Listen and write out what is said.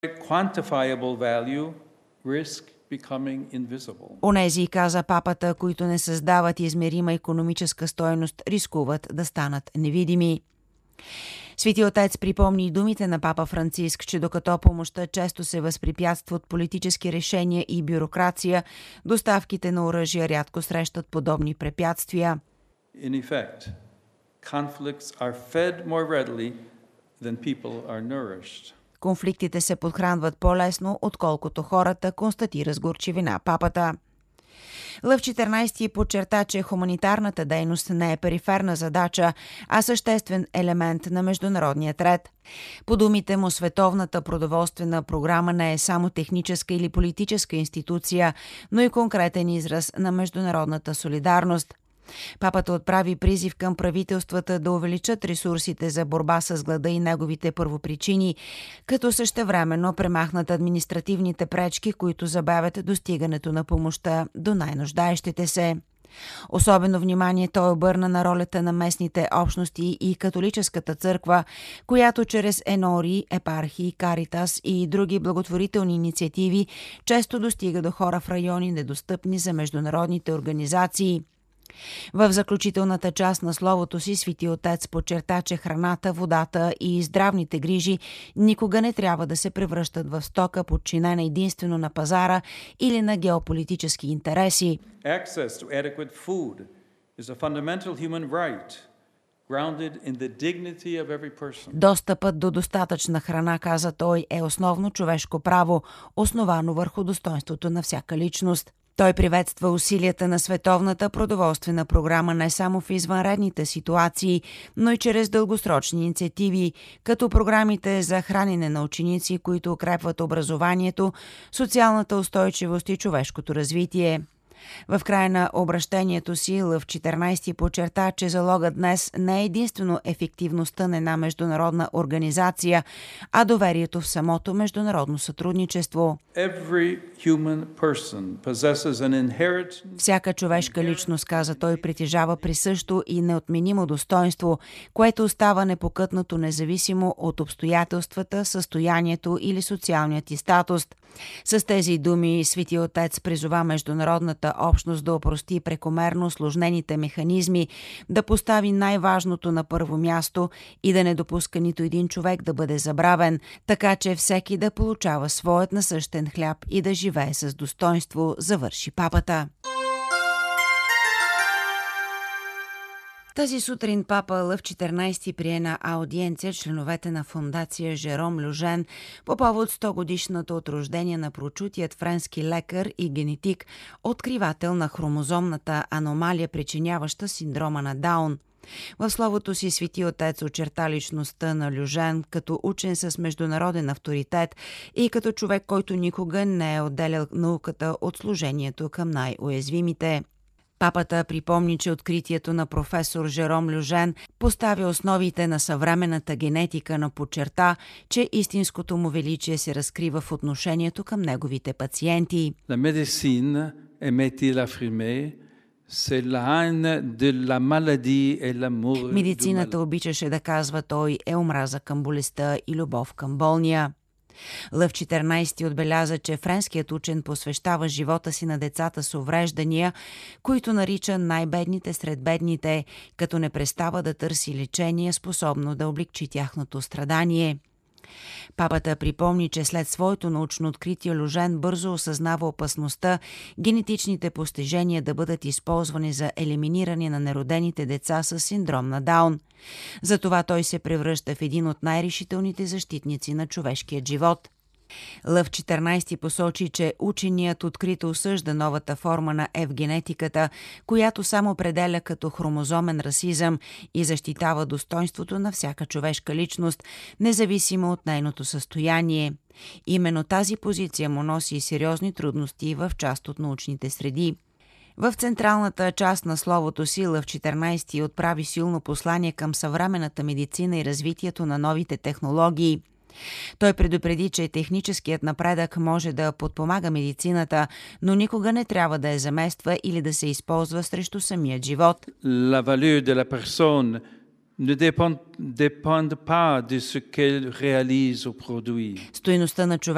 Quantifiable value risk becoming invisible. Онези, каза папата, които не създават измерима икономическа стойност, рискуват да станат невидими. Свети отец припомни и думите на папа Франциск, че докато помощта често се възпрепятства от политически решения и бюрокрация, доставките на оръжия рядко срещат подобни препятствия. In effect, conflicts are fed more readily than people are nourished. Конфликтите се подхранват по-лесно, отколкото хората, констатира с горчивина папата. Лъв 14 подчерта, че хуманитарната дейност не е периферна задача, а съществен елемент на международния ред. По думите му, Световната продоволствена програма не е само техническа или политическа институция, но и конкретен израз на международната солидарност. Папата отправи призив към правителствата да увеличат ресурсите за борба с глада и неговите първопричини, като същевременно премахнат административните пречки, които забавят достигането на помощта до най-нуждаещите се. Особено внимание той обърна на ролята на местните общности и католическата църква, която чрез енори, епархии, каритас и други благотворителни инициативи често достига до хора в райони, недостъпни за международните организации. В заключителната част на словото си Свети отец подчерта, че храната, водата и здравните грижи никога не трябва да се превръщат в стока, подчинена единствено на пазара или на геополитически интереси. Access to adequate food is a fundamental human right, grounded in the dignity of every person. Достъпът до достатъчна храна, каза той, е основно човешко право, основано върху достоинството на всяка личност. Той приветства усилията на Световната продоволствена програма не само в извънредните ситуации, но и чрез дългосрочни инициативи, като програмите за хранене на ученици, които укрепват образованието, социалната устойчивост и човешкото развитие. В края на обращението си Лъв 14 подчерта, че залогът днес не е единствено ефективността на една международна организация, а доверието в самото международно сътрудничество. Всяка човешка личност, каза той, притежава присъщо и неотменимо достоинство, което остава непокътнато независимо от обстоятелствата, състоянието или социалният ти статус. С тези думи Свети отец призова международната общност да опрости прекомерно усложнените механизми, да постави най-важното на първо място и да не допуска нито един човек да бъде забравен, така че всеки да получава своят насъщен хляб и да живее с достоинство, завърши папата. Тази сутрин папа Лъв 14 прие на аудиенция членовете на фондация Жером Люжен по повод 100-годишната от рождение на прочутият френски лекар и генетик, откривател на хромозомната аномалия, причиняваща синдрома на Даун. В словото си Свети отец очерта личността на Люжен като учен с международен авторитет и като човек, който никога не е отделял науката от служението към най-уязвимите. Папата припомни, че откритието на професор Жером Люжен поставя основите на съвременната генетика, но подчерта, че истинското му величие се разкрива в отношението към неговите пациенти. La médecine, aimait-il affirmer, c'est la de la maladie et l'amour. Медицината, обичаше да казва той, е омраза към болестта и любов към болния. Лъв 14 отбеляза, че френският учен посвещава живота си на децата с увреждания, които нарича най-бедните сред бедните, като не престава да търси лечение, способно да облегчи тяхното страдание. Папата припомни, че след своето научно откритие Люжен бързо осъзнава опасността генетичните постижения да бъдат използвани за елиминиране на неродените деца с синдром на Даун. Затова той се превръща в един от най-решителните защитници на човешкия живот. Лъв 14 посочи, че ученият открито осъжда новата форма на евгенетиката, която само определя като хромозомен расизъм и защитава достоинството на всяка човешка личност, независимо от нейното състояние. Именно тази позиция му носи и сериозни трудности в част от научните среди. В централната част на словото си Лъв 14 отправи силно послание към съвременната медицина и развитието на новите технологии. Той предупреди, че техническият напредък може да подпомага медицината, но никога не трябва да я замества или да се използва срещу самият живот. La valeur de la personne ne dépend pas de ce qu'elle réalise ou produit. Стойността на човека